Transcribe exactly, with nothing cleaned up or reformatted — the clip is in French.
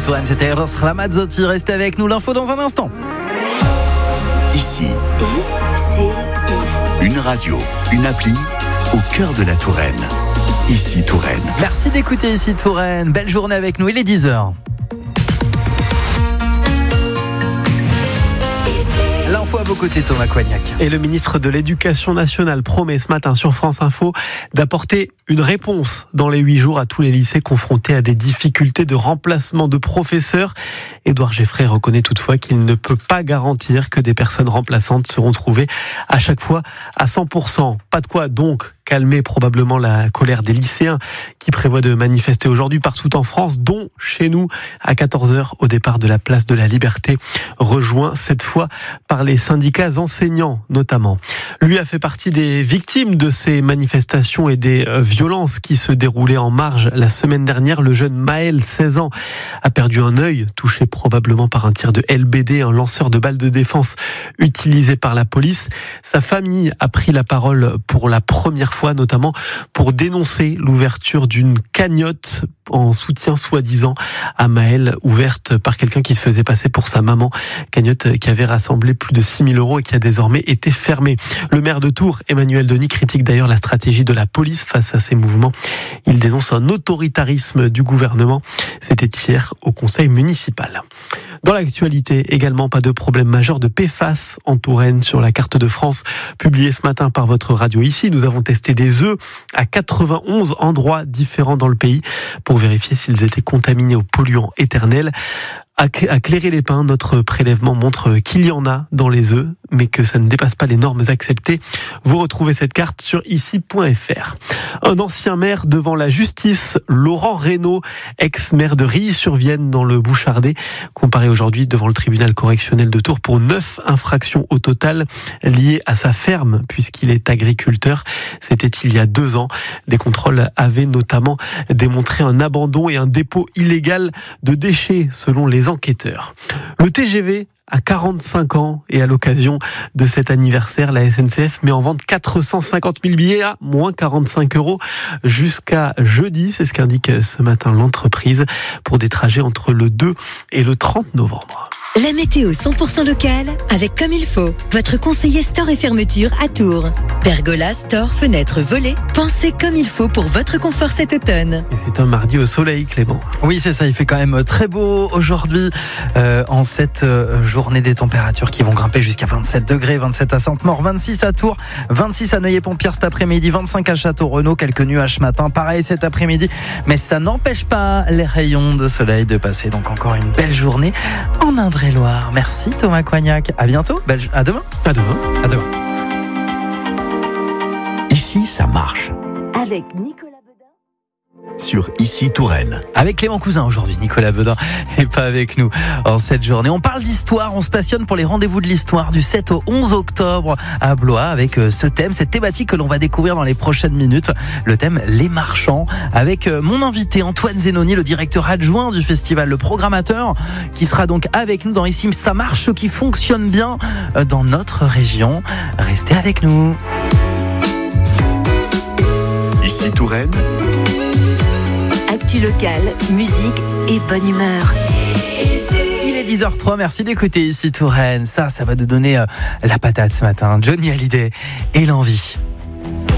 Touraine, c'était Eros Ramazzotti. Restez avec nous, l'info dans un instant. Ici, I C I. une radio, une appli au cœur de la Touraine. Ici Touraine. Merci d'écouter Ici Touraine. Belle journée avec nous, il est dix heures. L'info à vos côtés, Thomas Coignac. Et le ministre de l'Éducation nationale promet ce matin sur France Info d'apporter une réponse dans les huit jours à tous les lycées confrontés à des difficultés de remplacement de professeurs. Édouard Geffray reconnaît toutefois qu'il ne peut pas garantir que des personnes remplaçantes seront trouvées à chaque fois à cent pour cent. Pas de quoi donc calmer probablement la colère des lycéens qui prévoient de manifester aujourd'hui partout en France, dont chez nous à quatorze heures au départ de la place de la Liberté, rejoint cette fois par les syndicats enseignants notamment. Lui a fait partie des victimes de ces manifestations et des violences qui se déroulaient en marge la semaine dernière. Le jeune Maël, seize ans, a perdu un œil, touché probablement par un tir de L B D, un lanceur de balles de défense utilisé par la police. Sa famille a pris la parole pour la première fois, notamment pour dénoncer l'ouverture d'une cagnotte en soutien soi-disant à Maël, ouverte par quelqu'un qui se faisait passer pour sa maman. Cagnotte qui avait rassemblé plus de six mille euros et qui a désormais été fermée. Le maire de Tours, Emmanuel Denis, critique d'ailleurs la stratégie de la police face à ces mouvements. Il dénonce un autoritarisme du gouvernement. C'était hier au conseil municipal. Dans l'actualité, également pas de problème majeur de P F A S en Touraine sur la carte de France publiée ce matin par votre radio ici. Nous avons testé des œufs à quatre-vingt-onze endroits différents dans le pays pour vérifier s'ils étaient contaminés aux polluants éternels. À Cléry-les-Pins, notre prélèvement montre qu'il y en a dans les œufs, mais que ça ne dépasse pas les normes acceptées. Vous retrouvez cette carte sur ici point f r. Un ancien maire devant la justice, Laurent Reynaud, ex-maire de Rilly-sur-Vienne dans le Bouchardais, comparé aujourd'hui devant le tribunal correctionnel de Tours pour neuf infractions au total liées à sa ferme, puisqu'il est agriculteur. C'était il y a deux ans. Des contrôles avaient notamment démontré un abandon et un dépôt illégal de déchets, selon les enquêteurs. Le T G V à quarante-cinq ans et à l'occasion de cet anniversaire, la S N C F met en vente quatre cent cinquante mille billets à moins quarante-cinq euros jusqu'à jeudi. C'est ce qu'indique ce matin l'entreprise pour des trajets entre le deux et le trente novembre. La météo cent pour cent locale avec Comme il faut, votre conseiller store et fermeture à Tours. Pergola, store, fenêtres, volets, pensez comme il faut pour votre confort cet automne. Et c'est un mardi au soleil, Clément. Oui, c'est ça, il fait quand même très beau aujourd'hui euh, en cette euh, journée, des températures qui vont grimper jusqu'à vingt-sept degrés, vingt-sept à Sainte-Maure, vingt-six à Tours, vingt-six à Neuilly-Pont-Pierre cet après-midi, vingt-cinq à Château-Renaud, quelques nuages ce matin, pareil cet après-midi, mais ça n'empêche pas les rayons de soleil de passer, donc encore une belle journée en Indre-et-Loire. Merci Thomas Coignac, à bientôt, belle... à demain. À demain. À demain. Ici, ça marche. Avec Nicolas Bedin. Sur Ici Touraine. Avec Clément Cousin aujourd'hui, Nicolas Bedin n'est pas avec nous en cette journée. On parle d'histoire, on se passionne pour les rendez-vous de l'histoire du sept au onze octobre à Blois avec ce thème, cette thématique que l'on va découvrir dans les prochaines minutes. Le thème Les Marchands avec mon invité Antoine Zenoni, le directeur adjoint du festival, le programmateur qui sera donc avec nous dans Ici ça marche, ce qui fonctionne bien dans notre région. Restez avec nous. Ici Touraine. Actu local, musique et bonne humeur. Il est dix heures trois, merci d'écouter Ici Touraine. Ça, ça va nous donner euh, la patate ce matin. Johnny Hallyday et l'envie.